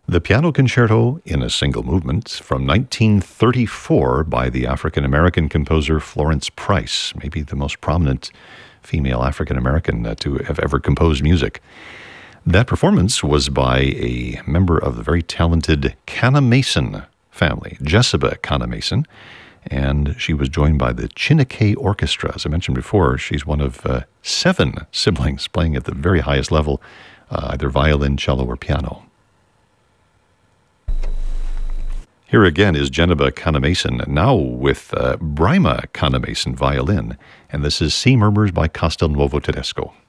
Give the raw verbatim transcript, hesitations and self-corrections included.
The Piano Concerto in a Single Movement from nineteen thirty-four by the African-American composer Florence Price, maybe the most prominent female African-American uh, to have ever composed music. That performance was by a member of the very talented Canna-Mason family, Jessica Canna-Mason, and she was joined by the Chineke Orchestra. As I mentioned before, she's one of uh, seven siblings playing at the very highest level, uh, either violin, cello, or piano. Here again is Geneba Canna-Mason, now with uh, Bryma Canna-Mason violin, and this is Sea Murmurs by Castelnuovo Tedesco.